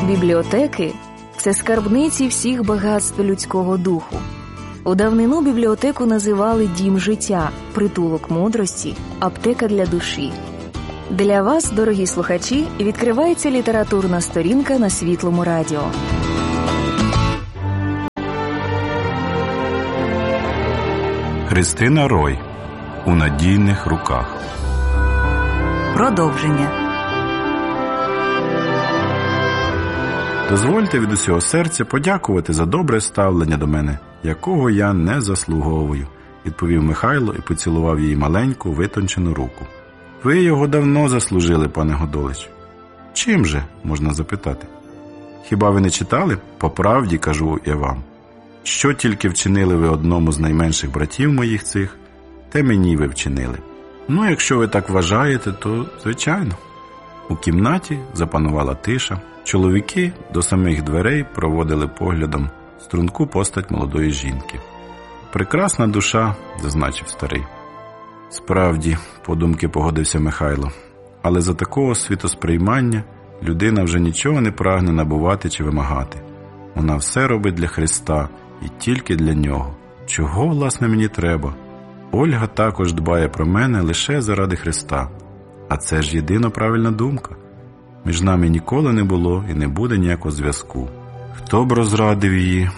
Бібліотеки – це скарбниці всіх багатств людського духу. У давнину бібліотеку називали дім життя, притулок мудрості, аптека для душі. Для вас, дорогі слухачі, відкривається літературна сторінка на Світлому радіо. Христина Рой. У надійних руках. Продовження. Дозвольте від усього серця подякувати за добре ставлення до мене, якого я не заслуговую, відповів Михайло і поцілував її маленьку, витончену руку. Ви його давно заслужили, пане Годолич. Чим же, можна запитати? Хіба ви не читали? По правді кажу я вам. Що тільки вчинили ви одному з найменших братів моїх цих, те мені ви вчинили. Ну, якщо ви так вважаєте, то звичайно. У кімнаті запанувала тиша. Чоловіки до самих дверей проводили поглядом струнку постать молодої жінки. Прекрасна душа, зазначив старий. Справді, подумки погодився Михайло, але за такого світосприймання людина вже нічого не прагне набувати чи вимагати. Вона все робить для Христа і тільки для Нього. Чого, власне, мені треба? Ольга також дбає про мене лише заради Христа. А це ж єдина правильна думка. Між нами ніколи не було і не буде ніякого зв'язку. Хто б розрадив її?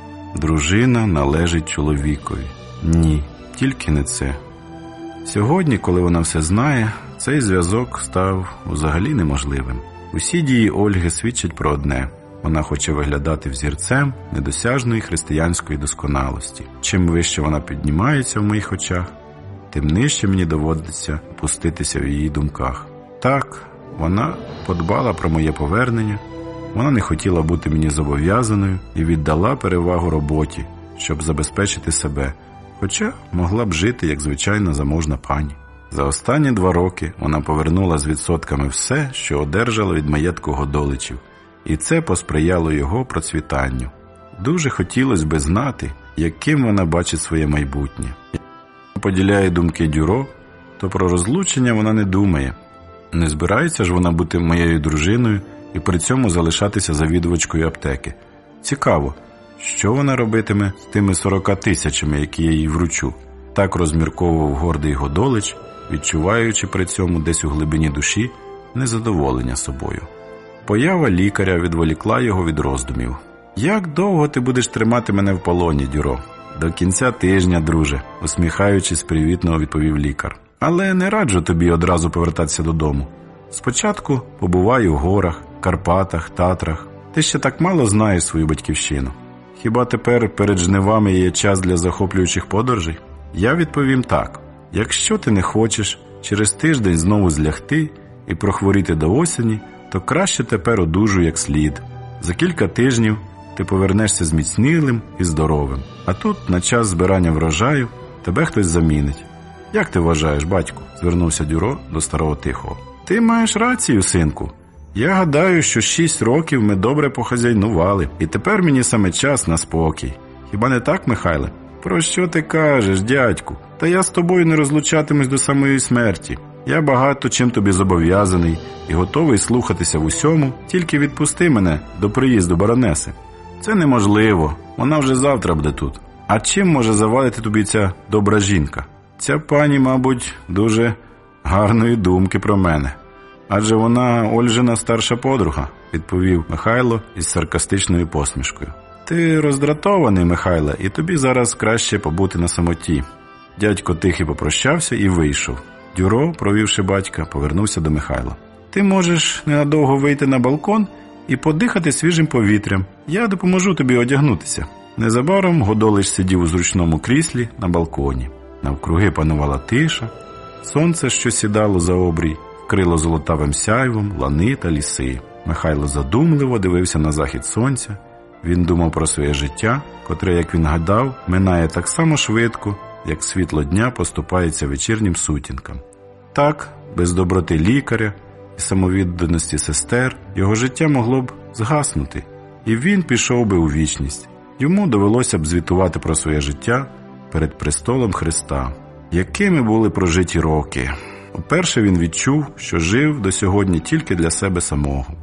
Дружина належить чоловікові. Ні, тільки не це. Сьогодні, коли вона все знає, цей зв'язок став взагалі неможливим. Усі дії Ольги свідчать про одне. Вона хоче виглядати взірцем недосяжної християнської досконалості. Чим вище вона піднімається в моїх очах, тим нижче мені доводиться опуститися в її думках. Так, вона подбала про моє повернення, вона не хотіла бути мені зобов'язаною і віддала перевагу роботі, щоб забезпечити себе, хоча могла б жити як звичайна заможна пані. За останні 2 роки вона повернула з відсотками все, що одержала від маєтку Годоличів, і це посприяло його процвітанню. Дуже хотілося би знати, яким вона бачить своє майбутнє. Якщо поділяє думки Дюро, то про розлучення вона не думає. Не збирається ж вона бути моєю дружиною і при цьому залишатися завідувачкою аптеки. Цікаво, що вона робитиме з тими 40 тисячами, які я їй вручу? Так розмірковував гордий Годолич, відчуваючи при цьому десь у глибині душі незадоволення собою. Поява лікаря відволікла його від роздумів. «Як довго ти будеш тримати мене в полоні, Дюро?» «До кінця тижня, друже», усміхаючись, привітно відповів лікар. «Але не раджу тобі одразу повертатися додому. Спочатку побувай у горах, Карпатах, Татрах. Ти ще так мало знаєш свою батьківщину. Хіба тепер перед жнивами є час для захоплюючих подорожей?» Я відповім так. «Якщо ти не хочеш через тиждень знову злягти і прохворіти до осені, то краще тепер одужуй як слід. За кілька тижнів ти повернешся зміцнілим і здоровим. А тут, на час збирання врожаю, тебе хтось замінить. Як ти вважаєш, батьку?» – звернувся Дюро до старого Тихого. «Ти маєш рацію, синку. Я гадаю, що 6 років ми добре похазяйнували, і тепер мені саме час на спокій. Хіба не так, Михайле?» «Про що ти кажеш, дядьку? Та я з тобою не розлучатимусь до самої смерті. Я багато чим тобі зобов'язаний і готовий слухатися в усьому, тільки відпусти мене до приїзду баронеси». «Це неможливо, вона вже завтра буде тут. А чим може завадити тобі ця добра жінка? Ця пані, мабуть, дуже гарної думки про мене. Адже вона Ольжина старша подруга», – відповів Михайло із саркастичною посмішкою. «Ти роздратований, Михайле, і тобі зараз краще побути на самоті». Дядько Тихий попрощався і вийшов. Дюро, провівши батька, повернувся до Михайла. «Ти можеш ненадовго вийти на балкон і подихати свіжим повітрям. Я допоможу тобі одягнутися». Незабаром Годолич сидів у зручному кріслі на балконі. Навкруги панувала тиша. Сонце, що сідало за обрій, вкрило золотавим сяйвом лани та ліси. Михайло задумливо дивився на захід сонця. Він думав про своє життя, котре, як він гадав, минає так само швидко, як світло дня поступається вечірнім сутінкам. Так, без доброти лікаря і самовідданості сестер, його життя могло б згаснути, і він пішов би у вічність. Йому довелося б звітувати про своє життя перед престолом Христа. Якими були прожиті роки? Уперше він відчув, що жив до сьогодні тільки для себе самого.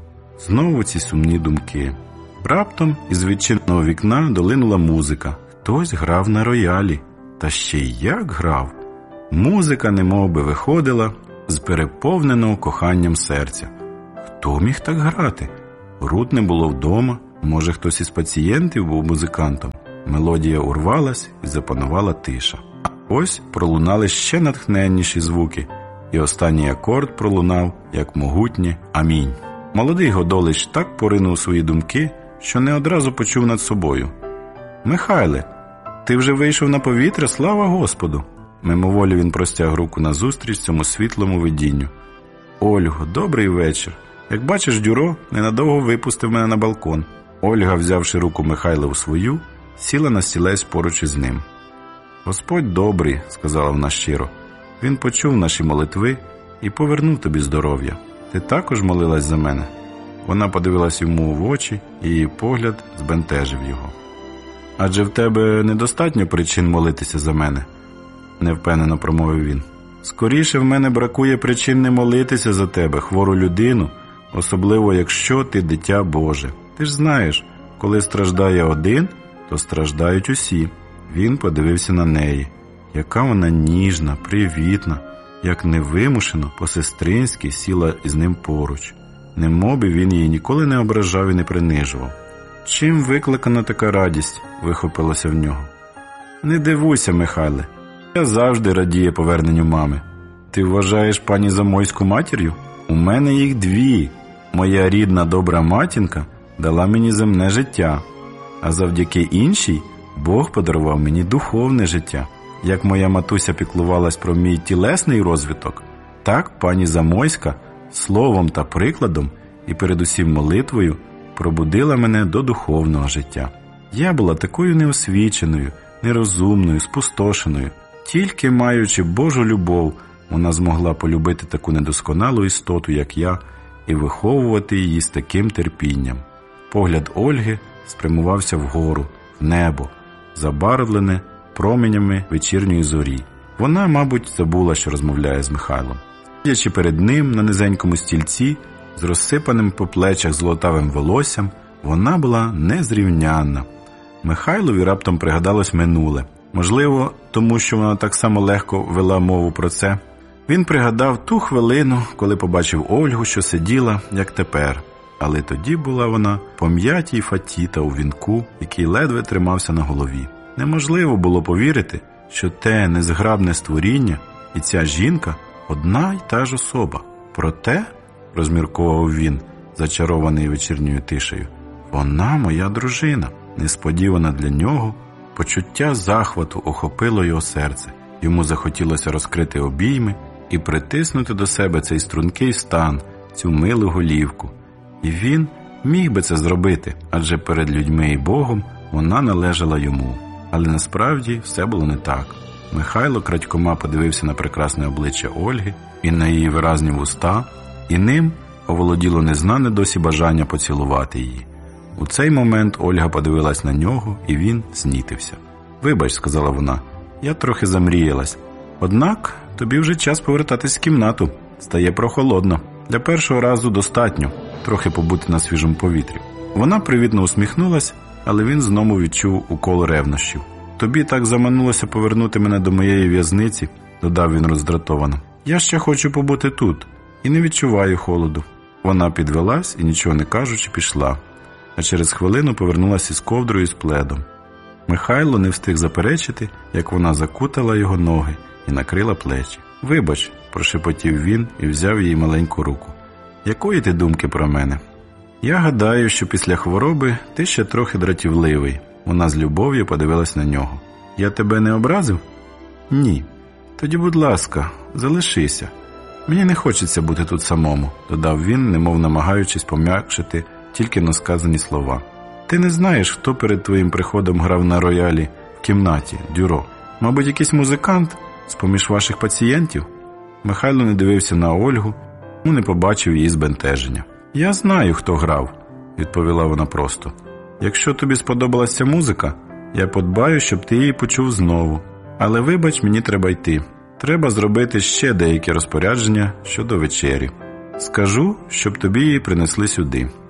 Знову ці сумні думки. Раптом із відчиненого вікна долинула музика. Хтось грав на роялі. Та ще й як грав! Музика немовби виходила з переповненого коханням серця. Хто міг так грати? Рут не було вдома, може хтось із пацієнтів був музикантом. Мелодія урвалась і запанувала тиша. Ось пролунали ще натхненніші звуки, і останній акорд пролунав, як могутнє «Амінь». Молодий Годолич так поринув у свої думки, що не одразу почув над собою: «Михайле, ти вже вийшов на повітря, слава Господу!» Мимоволі він простяг руку назустріч цьому світлому видінню. «Ольго, добрий вечір. Як бачиш, Дюро ненадовго випустив мене на балкон». Ольга, взявши руку Михайла у свою, сіла на стілець поруч із ним. «Господь добрий», – сказала вона щиро. «Він почув наші молитви і повернув тобі здоров'я. Ти також молилась за мене?» Вона подивилась йому в очі, і її погляд збентежив його. «Адже в тебе недостатньо причин молитися за мене», – невпевнено промовив він. «Скоріше в мене бракує причин не молитися за тебе, хвору людину, особливо якщо ти дитя Боже. Ти ж знаєш, коли страждає один, то страждають усі». Він подивився на неї. Яка вона ніжна, привітна, як невимушено, по-сестринськи сіла із ним поруч. Немоби він її ніколи не ображав і не принижував. «Чим викликана така радість?» – вихопилося в нього. «Не дивуйся, Михайле. Я завжди радію поверненню мами. Ти вважаєш пані Замойську матір'ю? У мене їх дві. Моя рідна добра матінка дала мені земне життя, а завдяки іншій Бог подарував мені духовне життя. Як моя матуся піклувалась про мій тілесний розвиток, так пані Замойська словом та прикладом і передусім молитвою пробудила мене до духовного життя. Я була такою неосвіченою, нерозумною, спустошеною. Тільки маючи Божу любов, вона змогла полюбити таку недосконалу істоту, як я, і виховувати її з таким терпінням». Погляд Ольги спрямувався вгору, в небо, забарвлене променями вечірньої зорі. Вона, мабуть, забула, що розмовляє з Михайлом. Сидячи перед ним на низенькому стільці, з розсипаним по плечах золотавим волоссям, вона була незрівнянна. Михайлові раптом пригадалось минуле. Можливо, тому що вона так само легко вела мову про це. Він пригадав ту хвилину, коли побачив Ольгу, що сиділа, як тепер. Але тоді була вона пом'ятій фатіта у вінку, який ледве тримався на голові. Неможливо було повірити, що те незграбне створіння і ця жінка – одна й та ж особа. Проте, розмірковував він, зачарований вечірньою тишею, вона моя дружина. Несподівано для нього почуття захвату охопило його серце. Йому захотілося розкрити обійми і притиснути до себе цей стрункий стан, цю милу голівку. І він міг би це зробити, адже перед людьми і Богом вона належала йому. Але насправді все було не так. Михайло крадькома подивився на прекрасне обличчя Ольги і на її виразні вуста, і ним оволоділо незнане досі бажання поцілувати її. У цей момент Ольга подивилась на нього, і він знітився. «Вибач», – сказала вона, – «я трохи замріялась. Однак тобі вже час повертатись в кімнату. Стає прохолодно. Для першого разу достатньо трохи побути на свіжому повітрі». Вона привітно усміхнулась, але він знову відчув укол ревнощів. «Тобі так заманулося повернути мене до моєї в'язниці», – додав він роздратовано. «Я ще хочу побути тут і не відчуваю холоду». Вона підвелась і, нічого не кажучи, пішла. А через хвилину повернулася із ковдрою і з пледом. Михайло не встиг заперечити, як вона закутала його ноги і накрила плечі. «Вибач», – прошепотів він і взяв її маленьку руку. «Якої ти думки про мене?» «Я гадаю, що після хвороби ти ще трохи дратівливий». Вона з любов'ю подивилась на нього. «Я тебе не образив?» «Ні». «Тоді, будь ласка, залишися. Мені не хочеться бути тут самому», – додав він, немов намагаючись пом'якшити тільки но сказані слова. «Ти не знаєш, хто перед твоїм приходом грав на роялі в кімнаті, Дюро? Мабуть, якийсь музикант з-поміж ваших пацієнтів?» Михайло не дивився на Ольгу, не побачив її збентеження. «Я знаю, хто грав», – відповіла вона просто. «Якщо тобі сподобалася музика, я подбаю, щоб ти її почув знову. Але вибач, мені треба йти. Треба зробити ще деякі розпорядження щодо вечері. Скажу, щоб тобі її принесли сюди».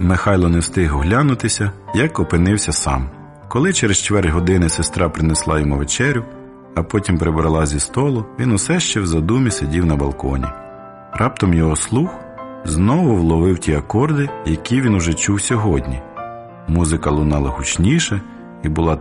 Михайло не встиг оглянутися, як опинився сам. Коли через чверть години сестра принесла йому вечерю, а потім прибрала зі столу, він усе ще в задумі сидів на балконі. Раптом його слух знову вловив ті акорди, які він уже чув сьогодні. Музика лунала гучніше і була